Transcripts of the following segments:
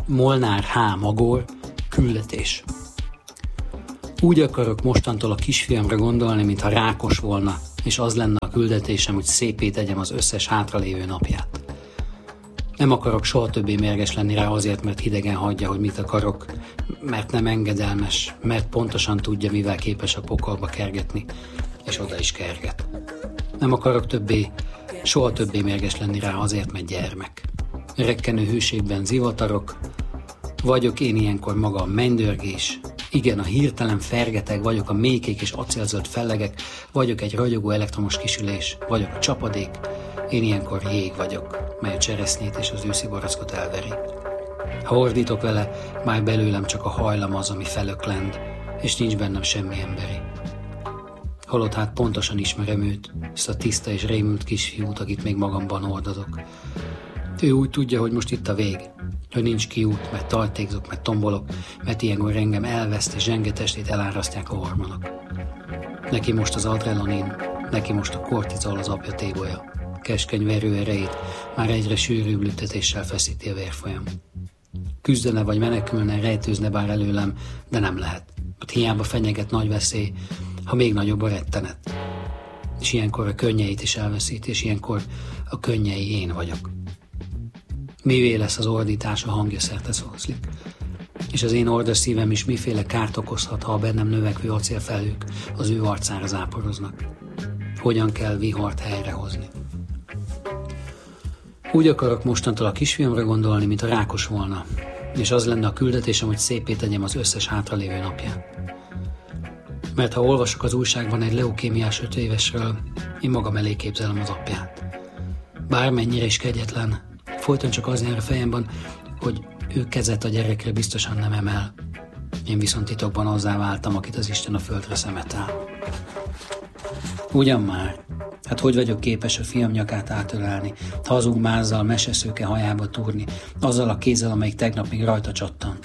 Molnár H. Magor, küldetés. Úgy akarok mostantól a kisfiamra gondolni, mintha rákos volna, és az lenne a küldetésem, hogy szépé tegyem az összes hátralévő napját. Nem akarok soha többé mérges lenni rá azért, mert hidegen hagyja, hogy mit akarok, mert nem engedelmes, mert pontosan tudja, mivel képes a pokolba kergetni, és oda is kerget. Nem akarok soha többé mérges lenni rá azért, mert gyermek. Rekkenő hűségben zivatarok, vagyok én ilyenkor maga a mennydörgés, igen, a hirtelen fergeteg, vagyok a mélykék és acélzöld fellegek, vagyok egy ragyogó elektromos kisülés, vagyok a csapadék, én ilyenkor jég vagyok, mely a cseresznyét és az őszi barackot elveri. Ha ordítok vele, már belőlem csak a hajlam az, ami felöklend, és nincs bennem semmi emberi. Holott hát pontosan ismerem őt, ezt a tiszta és rémült kisfiút, akit még magamban hordozok. Ő úgy tudja, hogy most itt a vég, hogy nincs kiút, mert tajtékzok, mert tombolok, mert ilyenkor engem elveszt és zsenge testét elárasztják a hormonok. Neki most az adrenalin, neki most a kortizol az apja tébolya. Keskeny verő erejét már egyre sűrűbb lüktetéssel feszíti a vérfolyam. Küzdene vagy menekülne, rejtőzne bár előlem, de nem lehet. Ott hiába fenyeget nagy veszély, ha még nagyobb a rettenet. És ilyenkor a könnyeit is elveszít, és ilyenkor a könnyei én vagyok. Mivé lesz az ordítás, a hangja szerte szózlik. És az én ordas szívem is miféle kárt okozhat, ha a bennem növekvő acélfelhők az ő arcára záporoznak. Hogyan kell vihart helyrehozni. Úgy akarok mostantól a kisfiamra gondolni, mint a rákos volna, és az lenne a küldetésem, hogy szépé tegyem az összes hátralévő napját. Mert ha olvasok az újságban egy leukémiás 5 évesről, én magam elé képzelem az apját. Bármennyire is kegyetlen, folyton csak az jár a fejemben, hogy ő kezet a gyerekre biztosan nem emel. Én viszont titokban azzá váltam, akit az Isten a földre szemetál. Ugyan már, hát hogy vagyok képes a fiam nyakát átölelni, hazug mázzal meseszőke hajába túrni, azzal a kézzel, amelyik tegnap még rajta csattan.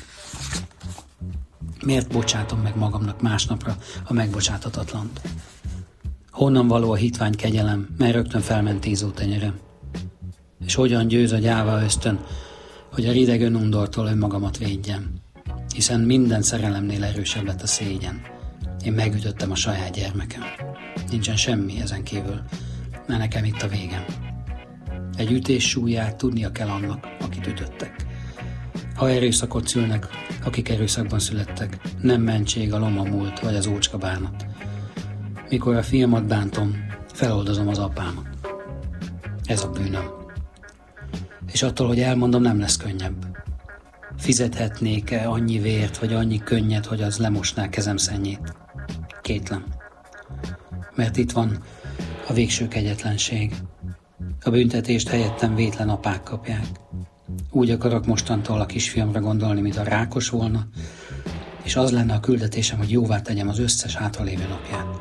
Miért bocsátom meg magamnak másnapra a megbocsáthatatlant? Honnan való a hitvány kegyelem, mert rögtön felment tízó tenyerem? És hogyan győz a gyáva ösztön, hogy a rideg önundortól önmagamat védjem? Hiszen minden szerelemnél erősebb lett a szégyen. Én megütöttem a saját gyermekem. Nincsen semmi ezen kívül, mert nekem itt a végem. Egy ütés súlyát tudnia kell annak, akit ütöttek. Ha erőszakot szülnek, akik erőszakban születtek, nem mentség a loma múlt vagy az ócska bánat. Mikor a fiamat bántom, feloldozom az apámat. Ez a bűnöm. És attól, hogy elmondom, nem lesz könnyebb. Fizethetnék-e annyi vért, vagy annyi könnyet, hogy az lemosná kezem szennyét? Kétlem. Mert itt van a végső kegyetlenség. A büntetést helyettem vétlen apák kapják. Úgy akarok mostantól a kisfiamra gondolni, mint a rákos volna, és az lenne a küldetésem, hogy jóvá tegyem az összes hátralévő napját.